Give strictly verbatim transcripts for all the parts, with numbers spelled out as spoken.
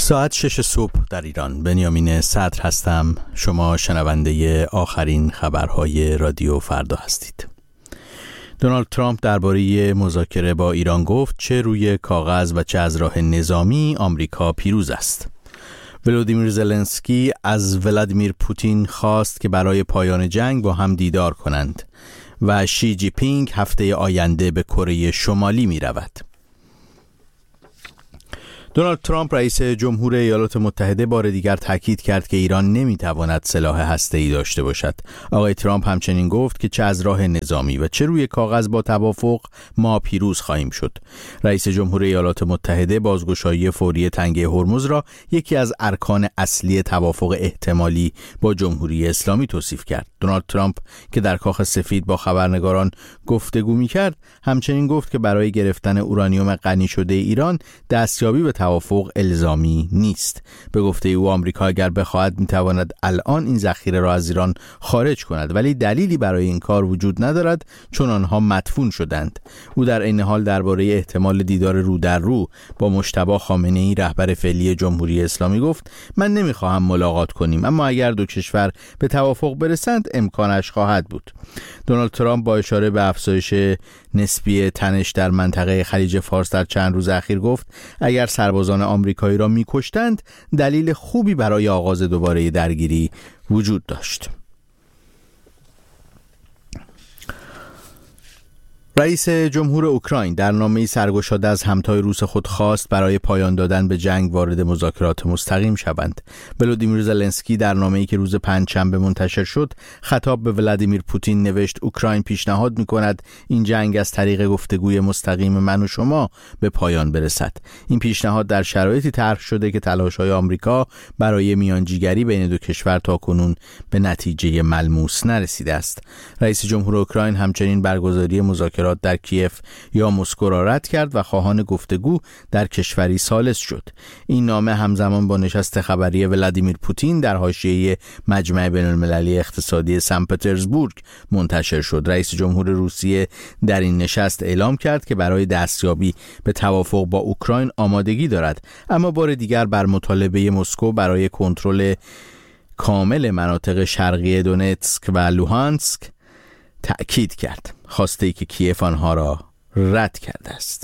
ساعت شش صبح در ایران. بنیامین صدر هستم. شما شنونده آخرین خبرهای رادیو فردا هستید. دونالد ترامپ درباره مذاکره با ایران گفت چه روی کاغذ و چه از راه نظامی آمریکا پیروز است. ولودیمیر زلنسکی از ولادیمیر پوتین خواست که برای پایان جنگ با هم دیدار کنند و شی جی پینگ هفته آینده به کره شمالی می رود. دونالد ترامپ رئیس جمهور ایالات متحده بار دیگر تاکید کرد که ایران نمیتواند سلاح هسته‌ای داشته باشد. آقای ترامپ همچنین گفت که چه از راه نظامی و چه روی کاغذ با توافق ما پیروز خواهیم شد. رئیس جمهور ایالات متحده بازگشایی فوری تنگه هرمز را یکی از ارکان اصلی توافق احتمالی با جمهوری اسلامی توصیف کرد. دونالد ترامپ که در کاخ سفید با خبرنگاران گفتگو می‌کرد، همچنین گفت که برای گرفتن اورانیوم غنی شده ایران دستیابی به توافق الزامی نیست. به گفته او آمریکا اگر بخواهد میتواند الان این ذخیره را از ایران خارج کند، ولی دلیلی برای این کار وجود ندارد چون آنها مدفون شدند. او در این حال درباره احتمال دیدار رو در رو با مجتبی خامنه‌ای رهبر فعلی جمهوری اسلامی گفت من نمیخواهم ملاقات کنیم، اما اگر دو کشور به توافق برسند امکانش خواهد بود. دونالد ترامپ با اشاره به افزایش نسبی تنش در منطقه خلیج فارس در چند روز اخیر گفت اگر سربازان آمریکایی را می‌کشتند دلیل خوبی برای آغاز دوباره درگیری وجود داشت. رئیس جمهور اوکراین در نامه‌ای سرگشاده از همتای روس خود خواست برای پایان دادن به جنگ وارد مذاکرات مستقیم شوند. ولودیمیر زلنسکی در نامه‌ای که روز پنجشنبه منتشر شد خطاب به ولادیمیر پوتین نوشت اوکراین پیشنهاد می‌کند این جنگ از طریق گفتگوی مستقیم من و شما به پایان برسد. این پیشنهاد در شرایطی طرح شده که تلاش‌های آمریکا برای میانجیگری بین دو کشور تاکنون به نتیجه ملموس نرسیده است. رئیس جمهور اوکراین همچنین برگزاری مذاکرات در کیف یا مسکو را رد کرد و خواهان گفتگو در کشوری ثالث شد. این نامه همزمان با نشست خبری ولادیمیر پوتین در حاشیه مجمع بین‌المللی اقتصادی سن پترزبورگ منتشر شد. رئیس جمهور روسیه در این نشست اعلام کرد که برای دستیابی به توافق با اوکراین آمادگی دارد، اما بار دیگر بر مطالبه مسکو برای کنترل کامل مناطق شرقی دونتسک و لوهانسک تأکید کرد، خواسته که کیف آنها را رد کرده است.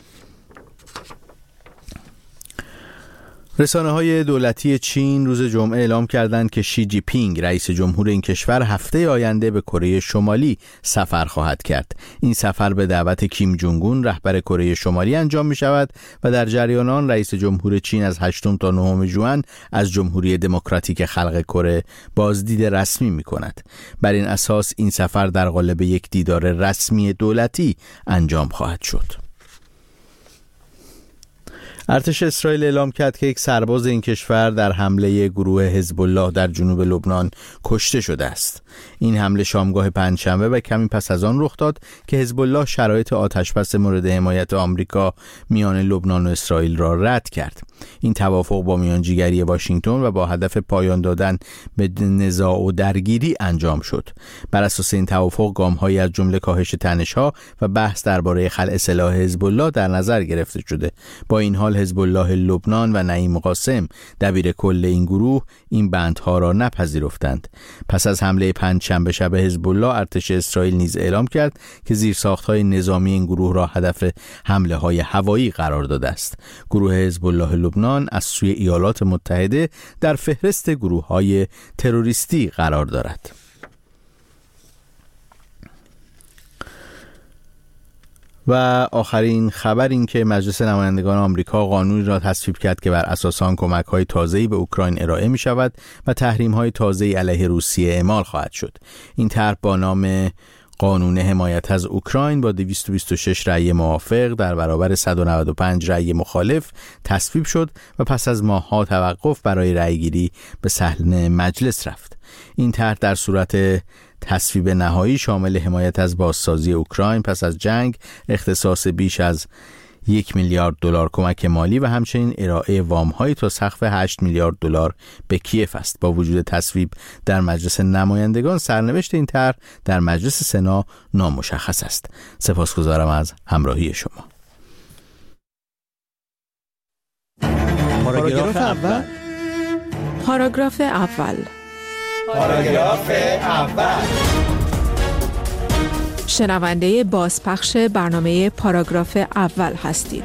رسانه‌های دولتی چین روز جمعه اعلام کردند که شی جی پینگ رئیس جمهور این کشور هفته آینده به کره شمالی سفر خواهد کرد. این سفر به دعوت کیم جونگ اون رهبر کره شمالی انجام می شود و در جریان آن رئیس جمهور چین از هشتم تا نهم ژوئن از جمهوری دموکراتیک خلق کره بازدید رسمی می کند. بر این اساس این سفر در قالب یک دیدار رسمی دولتی انجام خواهد شد. ارتش اسرائیل اعلام کرد که یک سرباز این کشور در حمله گروه حزب الله در جنوب لبنان کشته شده است. این حمله شامگاه پنجشنبه و کمی پس از آن رخ داد که حزب الله شرایط آتشبس مورد حمایت آمریکا میان لبنان و اسرائیل را رد کرد. این توافق با میانجیگری واشنگتن و با هدف پایان دادن به نزاع و درگیری انجام شد. بر اساس این توافق گام‌هایی از جمله کاهش تنش‌ها و بحث درباره خلع سلاح حزب الله در نظر گرفته شده. با این حال حزب الله لبنان و نعیم قاسم دبیر کل این گروه این بندها را نپذیرفتند. پس از حمله پنجشنبه شب حزب الله ارتش اسرائیل نیز اعلام کرد که زیرساخت‌های نظامی این گروه را هدف حمله‌های هوایی قرار داده است. گروه حزب الله لبنان از سوی ایالات متحده در فهرست گروه‌های تروریستی قرار دارد. و آخرین خبر این که مجلس نمایندگان آمریکا قانونی را تصویب کرد که بر اساس آن کمک‌های تازه‌ای به اوکراین ارائه می‌شود و تحریم‌های تازه‌ای علیه روسیه اعمال خواهد شد. این طرح با نام قانون حمایت از اوکراین با دویست و بیست و شش رأی موافق در برابر صد و نود و پنج رأی مخالف تصویب شد و پس از ماه‌ها توقف برای رأیگیری به صحن مجلس رفت. این طرح در صورت تصویب نهایی شامل حمایت از بازسازی اوکراین پس از جنگ، اختصاص بیش از یک میلیارد دلار کمک مالی و همچنین ارائه وام‌های تا سقف هشت میلیارد دلار به کیف است. با وجود تصویب در مجلس نمایندگان، سرنوشت این طرح در مجلس سنا نامشخص است. سپاسگزارم از همراهی شما. پاراگراف اول. پاراگراف اول. پاراگراف اول. شنونده بازپخش برنامه پاراگراف اول هستید.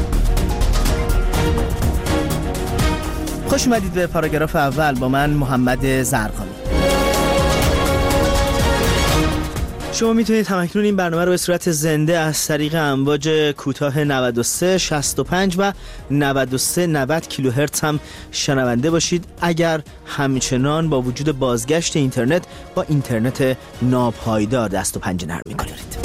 خوش اومدید به پاراگراف اول با من محمد زرقامی. شما میتونید همکنون این برنامه رو به صورت زنده از طریق امواج کوتاه نود و سه شصت و پنج و نود و سه نود کیلوهرتز هم شنونده باشید، اگر همچنان با وجود بازگشت اینترنت با اینترنت ناپایدار دست و پنجه نرم می‌کنید.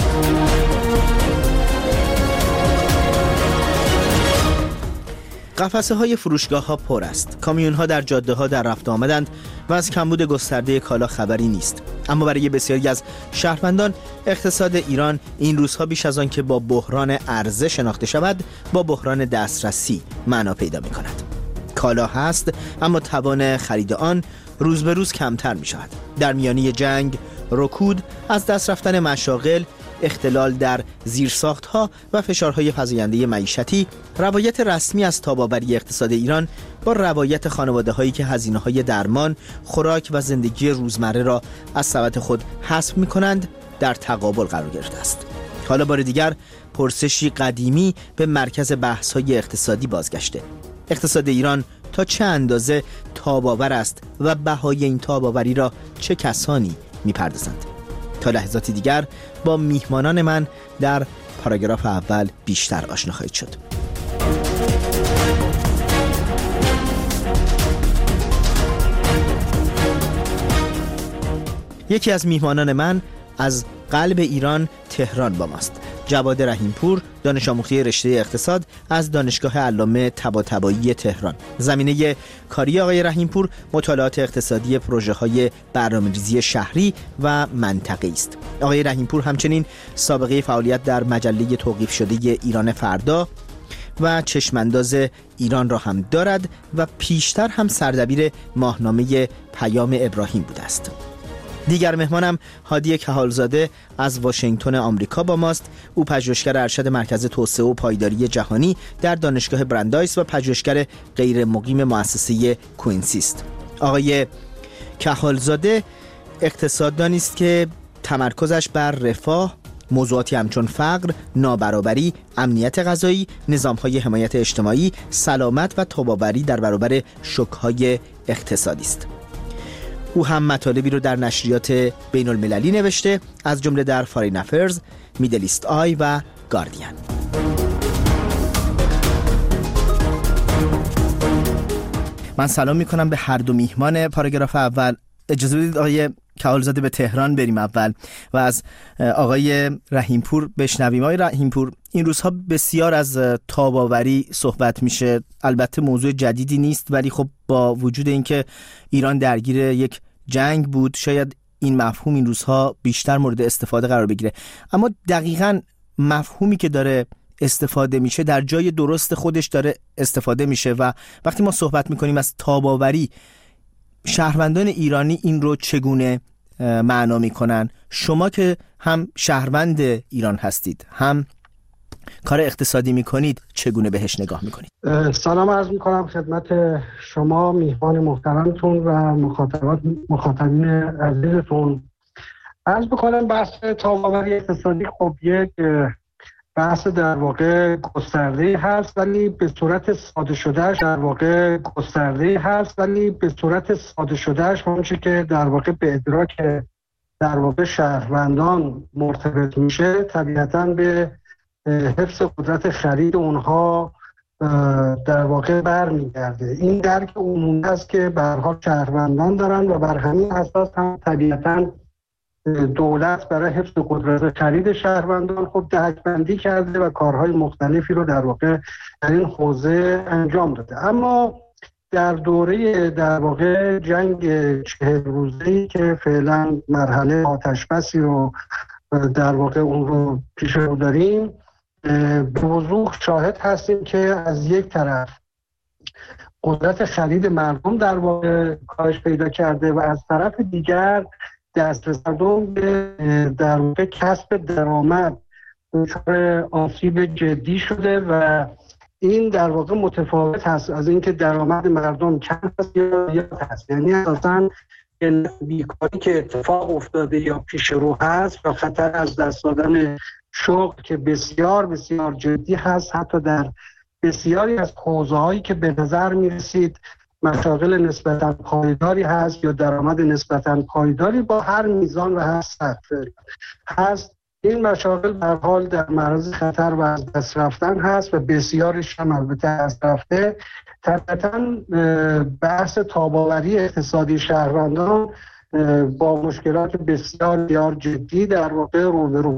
قفسه های فروشگاه ها پر است. کامیون ها در جاده ها در رفت آمدند و از کمبود گسترده کالا خبری نیست. اما برای بسیاری از شهروندان اقتصاد ایران این روزها بیش از آن که با بحران عرضه شناخته شود، با بحران دسترسی معنا پیدا می کند. کالا هست اما توان خرید آن روز به روز کمتر می شود. در میانه جنگ، رکود، از دست رفتن مشاغل، اختلال در زیرساخت‌ها و فشارهای فزاینده معیشتی، روایت رسمی از تاب‌آوری اقتصاد ایران با روایت خانواده‌هایی که هزینه‌های درمان، خوراک و زندگی روزمره را از سبد خود حذف می‌کنند در تقابل قرار گرفته است. حالا بار دیگر پرسشی قدیمی به مرکز بحث‌های اقتصادی بازگشته. اقتصاد ایران تا چه اندازه تاب‌آور است و بهای این تاب‌آوری را چه کسانی می‌پردازند؟ تا لحظاتی دیگر با میهمانان من در پاراگراف اول بیشتر آشنا خواهید شد. یکی از میهمانان من از قلب ایران تهران با ماست. جواد رحیمپور، دانش آموخته رشته اقتصاد از دانشگاه علامه طباطبایی تهران. زمینه کاری آقای رحیمپور مطالعات اقتصادی پروژه‌های برنامه‌ریزی شهری و منطقه‌ای است. آقای رحیمپور همچنین سابقه فعالیت در مجله توقیف شده ایران فردا و چشمانداز ایران را هم دارد و پیشتر هم سردبیر ماهنامه پیام ابراهیم بوده است. دیگر مهمانم هادی کهالزاده از واشنگتن آمریکا با ماست. او پژوهشگر ارشد مرکز توسعه و پایداری جهانی در دانشگاه برندایس و پژوهشگر غیر مقیم مؤسسه کوینسی است. آقای کهالزاده اقتصاددانی است که تمرکزش بر رفاه، موضوعاتی همچون فقر، نابرابری، امنیت غذایی، نظام‌های حمایت اجتماعی، سلامت و تاب‌آوری در برابر شوک‌های اقتصادی است. او هم مطالبی رو در نشریات بین المللی نوشته، از جمله در فارین افرز، میدل ایست آی و گاردین. من سلام میکنم به هر دو میهمان پاراگراف اول. اجازه بدید آقای کهالزاده به تهران بریم اول و از آقای رحیمپور بشنویم. آقای رحیمپور، این روزها بسیار از تاب‌آوری صحبت میشه. البته موضوع جدیدی نیست، ولی خب با وجود اینکه ایران درگیر یک جنگ بود شاید این مفهوم این روزها بیشتر مورد استفاده قرار بگیره. اما دقیقاً مفهومی که داره استفاده میشه در جای درست خودش داره استفاده میشه و وقتی ما صحبت میکنیم از تاب‌آوری، شهروندان ایرانی این رو چگونه معنا میکنن؟ شما که هم شهروند ایران هستید هم کار اقتصادی میکنید، چگونه بهش نگاه میکنید؟ سلام عرض میکنم خدمت شما میهمان محترمتون و مخاطبات مخاطبین عزیزتون. عرض بکنم بحث تاب‌آوری اقتصادی خب یک بحث در واقع گسترده هست، ولی به صورت ساده شدهش در واقع گسترده هست ولی به صورت ساده شدهش اونچه که در واقع به ادراک در واقع شهروندان مرتبط میشه طبیعتاً به حفظ قدرت خرید اونها در واقع برمیگرده. این درک عمومی است که به هر حال شهروندان دارن و بر همین اساس هم طبیعتاً دولت برای حفظ قدرت خرید شهروندان خب دهک‌بندی کرده و کارهای مختلفی رو در واقع در این حوزه انجام داده. اما در دوره در واقع جنگ چهل روزه‌ای که فعلا مرحله آتش‌بسی رو در واقع اون رو پیش رو داریم، به وضوح شاهد هستیم که از یک طرف قدرت خرید مردم در واقع کاهش پیدا کرده و از طرف دیگر دسترس مردم به در واقع کسب درآمد دچار آسیب جدی شده و این در واقع متفاوت هست از اینکه درآمد مردم کم هست یا زیاد هست. یعنی اساساً بیکاری که اتفاق افتاده یا پیش رو هست و خطر از دست دادن شغل که بسیار بسیار جدی هست، حتی در بسیاری از حوزه‌هایی که به نظر می‌رسید مشاغل نسبتاً پایداری هست یا درآمد نسبتاً پایداری با هر میزان و هر سطح هست، این مشاغل به هر حال در معرض خطر و از دست رفتن هست و بسیارش هم البته از رفته. طبعاً بحث تاب‌آوری اقتصادی شهروندان با مشکلات بسیار بسیار جدی در واقع روبرو